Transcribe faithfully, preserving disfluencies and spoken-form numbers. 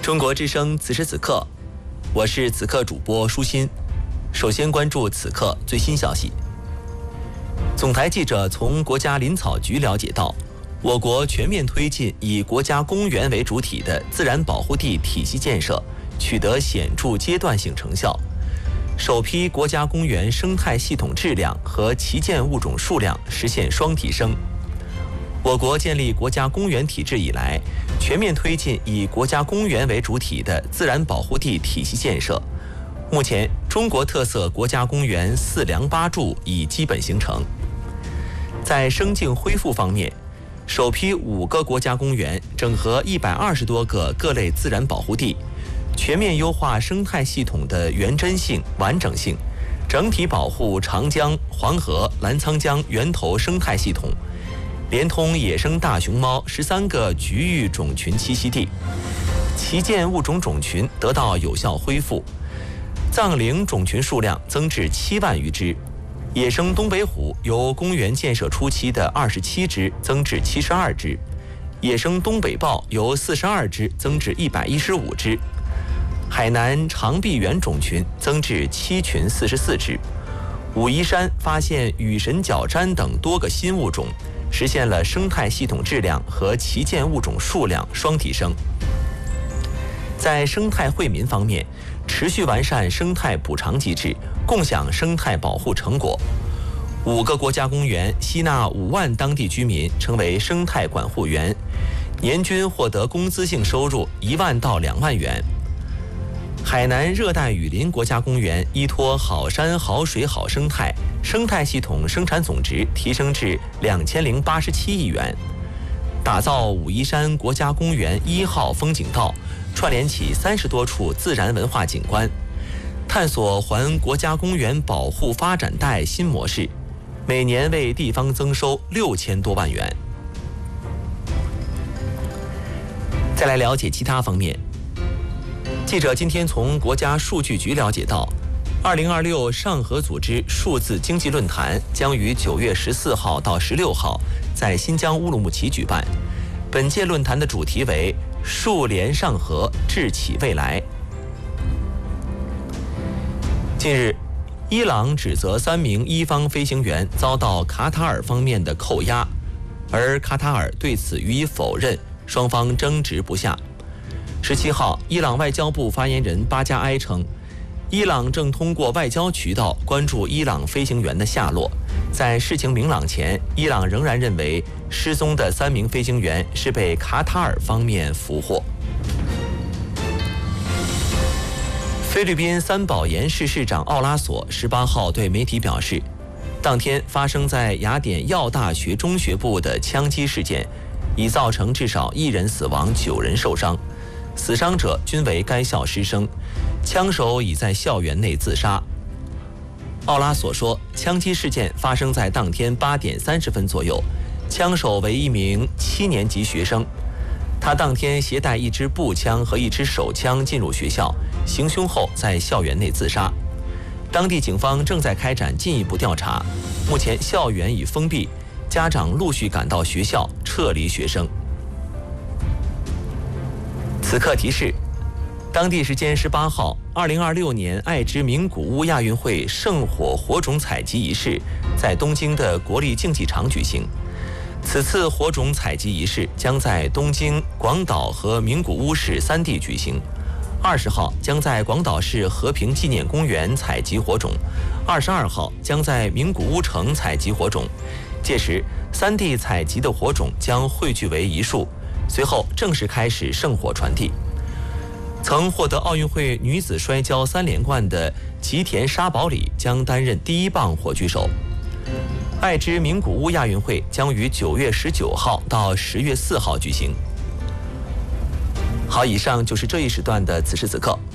中国之声此时此刻，我是此刻主播舒心。首先关注此刻最新消息。总台记者从国家林草局了解到，我国全面推进以国家公园为主体的自然保护地体系建设，取得显著阶段性成效。首批国家公园生态系统质量和旗舰物种数量实现双提升。我国建立国家公园体制以来，全面推进以国家公园为主体的自然保护地体系建设。目前，中国特色国家公园四梁八柱已基本形成。在生境恢复方面，首批五个国家公园整合一百二十多个各类自然保护地，全面优化生态系统的原真性、完整性，整体保护长江、黄河、澜沧江源头生态系统，连通野生大熊猫十三个局域种群栖息地，旗舰物种种群得到有效恢复，藏羚种群数量增至七万余只，野生东北虎由公园建设初期的二十七只增至七十二只，野生东北豹由四十二只增至一百一十五只，海南长臂猿种群增至七群四十四只，武夷山发现羽神角瞻等多个新物种，实现了生态系统质量和旗舰物种数量双提升。在生态惠民方面，持续完善生态补偿机制，共享生态保护成果。五个国家公园吸纳五万当地居民成为生态管护员，年均获得工资性收入一万到两万元。海南热带雨林国家公园依托好山好水好生态，生态系统生产总值提升至两千零八十七亿元。打造武夷山国家公园一号风景道，串联起三十多处自然文化景观，探索环国家公园保护发展带新模式，每年为地方增收六千多万元。再来了解其他方面。记者今天从国家数据局了解到，二零二六上合组织数字经济论坛将于九月十四号到十六号在新疆乌鲁木齐举办。本届论坛的主题为“数联上合，智启未来”。近日，伊朗指责三名伊方飞行员遭到卡塔尔方面的扣押，而卡塔尔对此予以否认，双方争执不下。十七号，伊朗外交部发言人巴加埃称，伊朗正通过外交渠道关注伊朗飞行员的下落。在事情明朗前，伊朗仍然认为失踪的三名飞行员是被卡塔尔方面俘获。菲律宾三宝岩市市长奥拉索十八号对媒体表示，当天发生在雅典药大学中学部的枪击事件，已造成至少一人死亡，九人受伤。死伤者均为该校师生，枪手已在校园内自杀。奥拉索说，枪击事件发生在当天八点三十分左右，枪手为一名七年级学生，他当天携带一支步枪和一支手枪进入学校，行凶后在校园内自杀。当地警方正在开展进一步调查，目前校园已封闭，家长陆续赶到学校撤离学生。此刻提示，当地时间十八号，二零二六年爱知名古屋亚运会圣火火种采集仪式在东京的国立竞技场举行。此次火种采集仪式将在东京、广岛和名古屋市三地举行。二十号将在广岛市和平纪念公园采集火种，二十二号将在名古屋城采集火种。届时，三地采集的火种将汇聚为一束。随后正式开始圣火传递。曾获得奥运会女子摔跤三连冠的吉田沙保里将担任第一棒火炬手。爱知名古屋亚运会将于九月十九号到十月四号举行。好，以上就是这一时段的此时此刻，